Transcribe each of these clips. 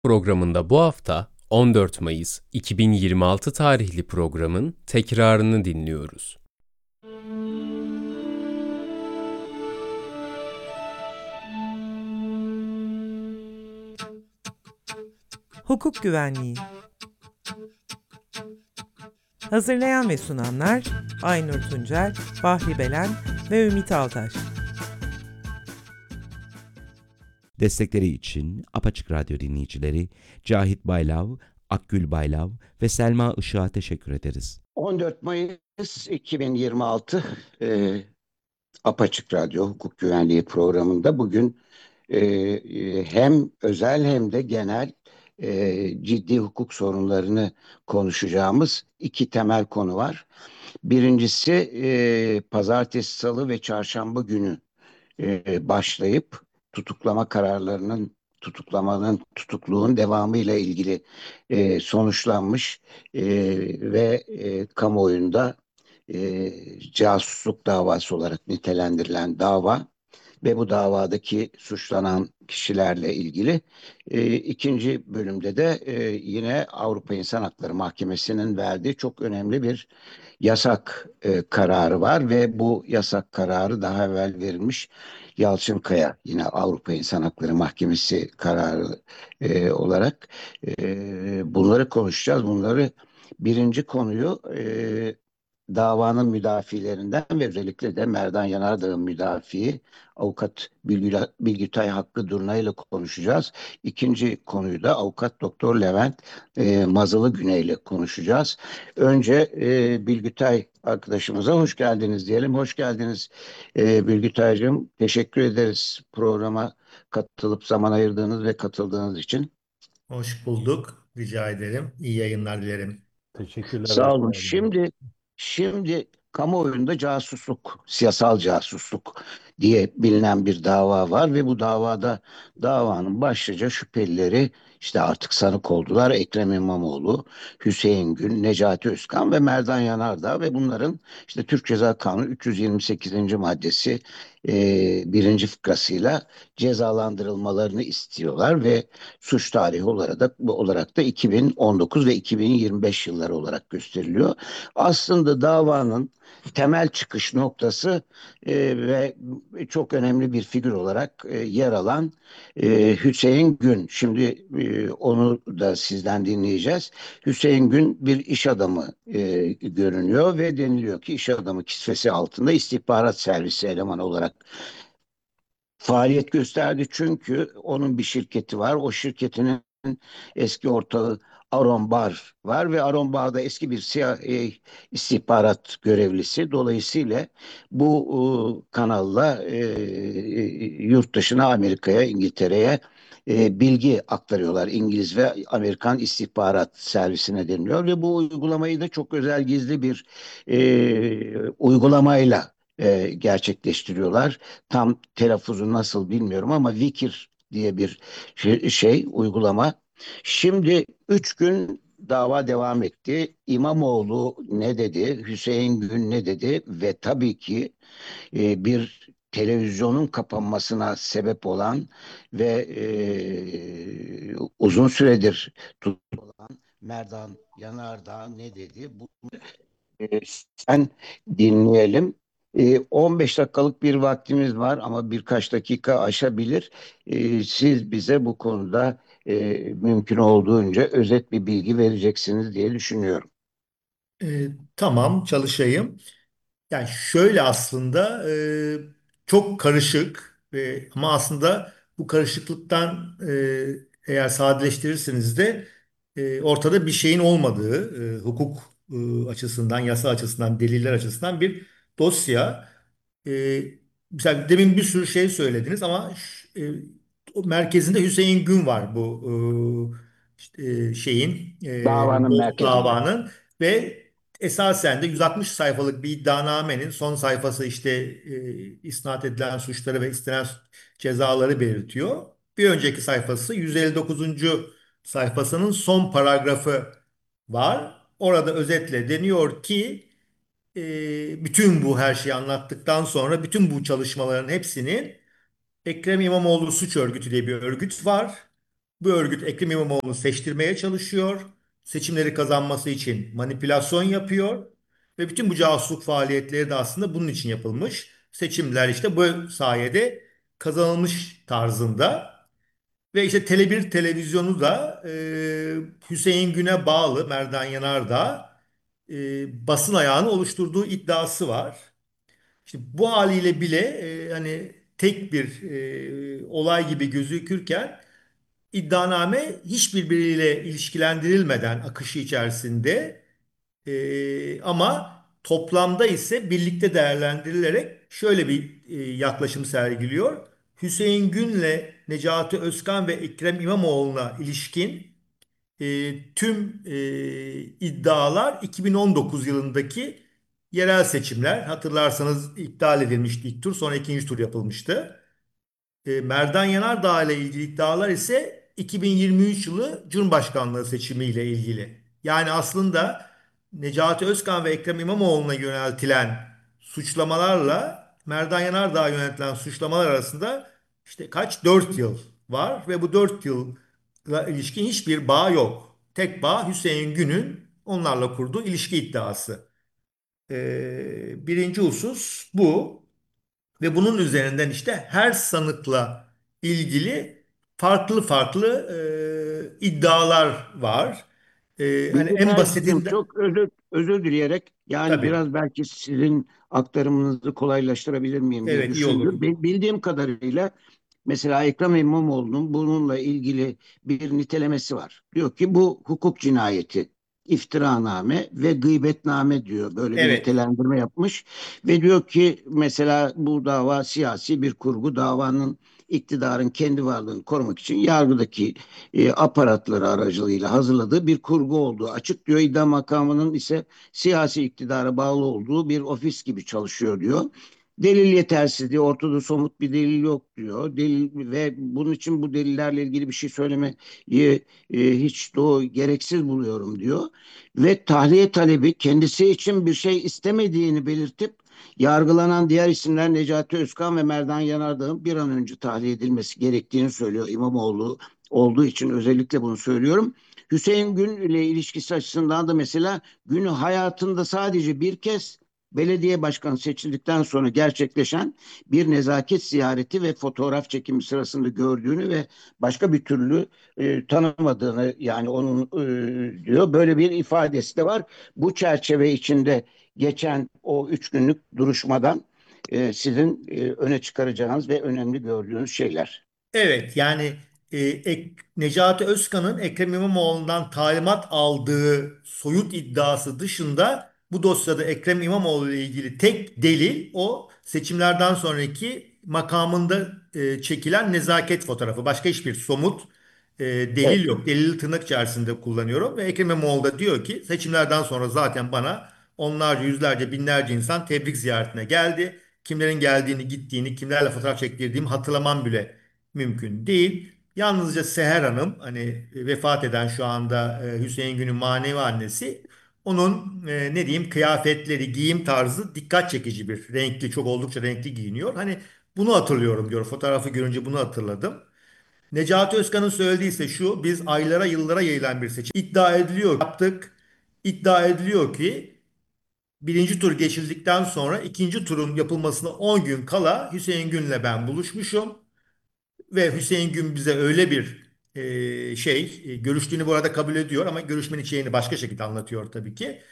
Programında bu hafta 14 Mayıs 2026 tarihli programın tekrarını dinliyoruz. Hukuk Güvenliği. Hazırlayan ve sunanlar Aynur Tuncel, Bahri Belen ve Ümit Altaş. Destekleri için Apaçık Radyo dinleyicileri Cahit Baylav, Akgül Baylav ve Selma Işık'a teşekkür ederiz. 14 Mayıs 2026 Apaçık Radyo Hukuk Güvenliği programında bugün hem özel hem de genel ciddi hukuk sorunlarını konuşacağımız iki temel konu var. Birincisi pazartesi, salı ve çarşamba günü başlayıp tutukluluğun devamıyla ilgili sonuçlanmış ve kamuoyunda casusluk davası olarak nitelendirilen dava ve bu davadaki suçlanan kişilerle ilgili. İkinci bölümde de yine Avrupa İnsan Hakları Mahkemesi'nin verdiği çok önemli bir yasak kararı var ve bu yasak kararı daha evvel verilmiş Yalçınkaya, yine Avrupa İnsan Hakları Mahkemesi kararı olarak bunları konuşacağız. Birinci konuyu davanın müdafilerinden ve özellikle de Merdan Yanardağ'ın müdafii avukat Bilgütay Hakkı Durna ile konuşacağız. İkinci konuyu da avukat Doktor Levent Mazılı Güney ile konuşacağız. Önce Bilgütay arkadaşımıza hoş geldiniz diyelim. Hoş geldiniz Bilgütay'cığım. Teşekkür ederiz programa katılıp zaman ayırdığınız ve katıldığınız için. Hoş bulduk. Rica ederim. İyi yayınlar dilerim. Teşekkürler, Sağ hoş olun. geldiniz. Şimdi kamuoyunda casusluk, siyasal casusluk diye bilinen bir dava var ve bu davanın başlıca şüphelileri işte artık sanık oldular. Ekrem İmamoğlu, Hüseyin Gül, Necati Özkan ve Merdan Yanardağ ve bunların işte Türk Ceza Kanunu 328. maddesi birinci fıkrasıyla cezalandırılmalarını istiyorlar ve suç tarihi olarak da 2019 ve 2025 yılları olarak gösteriliyor. Aslında davanın temel çıkış noktası ve çok önemli bir figür olarak yer alan Hüseyin Gün. Şimdi onu da sizden dinleyeceğiz. Hüseyin Gün bir iş adamı görünüyor ve deniliyor ki iş adamı kisvesi altında istihbarat servisi elemanı olarak faaliyet gösterdi. Çünkü onun bir şirketi var. O şirketinin eski ortağı Aron Bar var ve Aron Bar da eski bir CIA istihbarat görevlisi. Dolayısıyla bu kanalla yurt dışına, Amerika'ya, İngiltere'ye bilgi aktarıyorlar. İngiliz ve Amerikan istihbarat servisine deniliyor ve bu uygulamayı da çok özel gizli bir uygulamayla gerçekleştiriyorlar. Tam telaffuzu nasıl bilmiyorum ama Vikir diye bir uygulama. Şimdi 3 gün dava devam etti. İmamoğlu ne dedi? Hüseyin Gün ne dedi? Ve tabii ki bir televizyonun kapanmasına sebep olan ve uzun süredir tutulan Merdan Yanardağ ne dedi? E, Sen dinleyelim. 15 dakikalık bir vaktimiz var ama birkaç dakika aşabilir. Siz bize bu konuda mümkün olduğunca özet bir bilgi vereceksiniz diye düşünüyorum. Tamam, çalışayım. Yani şöyle aslında çok karışık ama aslında bu karışıklıktan eğer sadeleştirirseniz de ortada bir şeyin olmadığı hukuk açısından, yasa açısından, deliller açısından bir dosya. E, Mesela demin bir sürü şey söylediniz ama o merkezinde Hüseyin Gün var bu şeyin Davanın merkezinde. davanın ve esasen de 160 sayfalık bir iddianamenin son sayfası işte isnat edilen suçları ve istenen cezaları belirtiyor. Bir önceki sayfası 159. sayfasının son paragrafı var. Orada özetle deniyor ki bütün bu her şeyi anlattıktan sonra bütün bu çalışmaların hepsinin Ekrem İmamoğlu Suç Örgütü diye bir örgüt var. Bu örgüt Ekrem İmamoğlu'nu seçtirmeye çalışıyor. Seçimleri kazanması için manipülasyon yapıyor. Ve bütün bu casusluk faaliyetleri de aslında bunun için yapılmış. Seçimler işte bu sayede kazanılmış tarzında. Ve işte Tele1 televizyonu da Hüseyin Gün'e bağlı Merdan Yanardağ basın ayağını oluşturduğu iddiası var. İşte bu haliyle bile hani tek bir olay gibi gözükürken iddianame hiçbirbiriyle ilişkilendirilmeden akışı içerisinde ama toplamda ise birlikte değerlendirilerek şöyle bir yaklaşım sergiliyor. Hüseyin Gün'le Necati Özkan ve Ekrem İmamoğlu'na ilişkin tüm iddialar 2019 yılındaki yerel seçimler. Hatırlarsanız iptal edilmişti ilk tur, sonra ikinci tur yapılmıştı. Merdan Yanardağ ile ilgili iddialar ise 2023 yılı Cumhurbaşkanlığı seçimiyle ilgili. Yani aslında Necati Özkan ve Ekrem İmamoğlu'na yöneltilen suçlamalarla Merdan Yanardağ'a yöneltilen suçlamalar arasında işte kaç? 4 yıl var ve bu 4 yılla ilişkin hiçbir bağ yok. Tek bağ Hüseyin Gün'ün onlarla kurduğu ilişki iddiası. Birinci husus bu. Ve bunun üzerinden işte her sanıkla ilgili farklı farklı iddialar var. Hani en Bilgeterciciğim, basitinden çok özür dileyerek, yani tabii. biraz belki sizin aktarımınızı kolaylaştırabilir miyim diye Evet, iyi olur. düşündüm. Bildiğim kadarıyla mesela Ekrem İmamoğlu'nun bununla ilgili bir nitelemesi var. Diyor ki bu hukuk cinayeti, iftiraname ve gıybetname diyor. Böyle bir Evet. nitelendirme yapmış ve diyor ki mesela bu dava siyasi bir kurgu, davanın iktidarın kendi varlığını korumak için yargıdaki aparatları aracılığıyla hazırladığı bir kurgu olduğu açık diyor. İddia makamının ise siyasi iktidara bağlı olduğu bir ofis gibi çalışıyor diyor. Delil yetersiz diyor. Ortada somut bir delil yok diyor. Delil ve bunun için bu delillerle ilgili bir şey söylemeyi hiç gereksiz buluyorum diyor. Ve tahliye talebi kendisi için bir şey istemediğini belirtip yargılanan diğer isimler Necati Özkan ve Merdan Yanardağ'ın bir an önce tahliye edilmesi gerektiğini söylüyor. İmamoğlu olduğu için özellikle bunu söylüyorum. Hüseyin Gün ile ilişkisi açısından da mesela Gün'ü hayatında sadece bir kez belediye başkanı seçildikten sonra gerçekleşen bir nezaket ziyareti ve fotoğraf çekimi sırasında gördüğünü ve başka bir türlü tanımadığını, yani onun diyor, böyle bir ifadesi de var. Bu çerçeve içinde geçen o 3 günlük duruşmadan sizin öne çıkaracağınız ve önemli gördüğünüz şeyler. Evet, yani Necati Özkan'ın Ekrem İmamoğlu'ndan talimat aldığı soyut iddiası dışında bu dosyada Ekrem İmamoğlu ile ilgili tek delil o seçimlerden sonraki makamında çekilen nezaket fotoğrafı. Başka hiçbir somut Evet. delil yok. Delili tırnak içerisinde kullanıyorum ve Ekrem İmamoğlu da diyor ki seçimlerden sonra zaten bana onlarca, yüzlerce, binlerce insan tebrik ziyaretine geldi. Kimlerin geldiğini, gittiğini, kimlerle fotoğraf çektirdiğimi hatırlamam bile mümkün değil. Yalnızca Seher Hanım, hani vefat eden şu anda Hüseyin Gün'ün manevi annesi, onun ne diyeyim kıyafetleri, giyim tarzı dikkat çekici bir renkli, çok oldukça renkli giyiniyor. Hani bunu hatırlıyorum diyor. Fotoğrafı görünce bunu hatırladım. Necati Özkan'ın söylediği ise şu: biz aylara yıllara yayılan bir seçim iddia ediliyor yaptık. İddia ediliyor ki birinci tur geçildikten sonra ikinci turun yapılmasına 10 gün kala Hüseyin Gün'le ben buluşmuşum. Ve Hüseyin Gün bize öyle bir görüştüğünü bu arada kabul ediyor ama görüşmenin içeriğini başka şekilde anlatıyor tabii ki.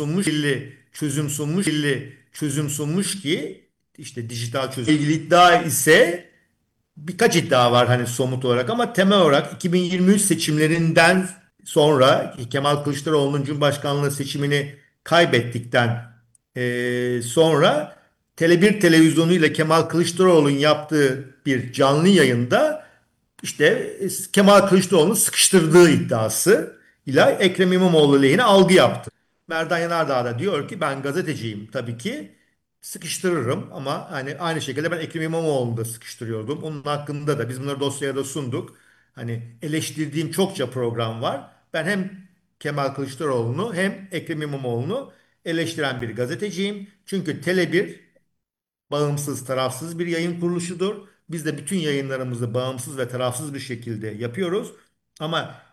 Çözüm sunmuş ki işte dijital çözüm ilgili iddia ise birkaç iddia var hani somut olarak ama temel olarak 2023 seçimlerinden sonra Kemal Kılıçdaroğlu'nun Cumhurbaşkanlığı seçimini kaybettikten sonra Tele1 televizyonu ile Kemal Kılıçdaroğlu'nun yaptığı bir canlı yayında işte Kemal Kılıçdaroğlu'nu sıkıştırdığı iddiası ile Ekrem İmamoğlu lehine algı yaptı. Merdan Yanardağ da diyor ki ben gazeteciyim tabii ki sıkıştırırım ama hani aynı şekilde ben Ekrem İmamoğlu'nu da sıkıştırıyordum. Onun hakkında da biz bunları dosyaya da sunduk. Hani eleştirdiğim çokça program var. Ben hem Kemal Kılıçdaroğlu'nu hem Ekrem İmamoğlu'nu eleştiren bir gazeteciyim. Çünkü Tele1 bağımsız, tarafsız bir yayın kuruluşudur. Biz de bütün yayınlarımızı bağımsız ve tarafsız bir şekilde yapıyoruz. Ama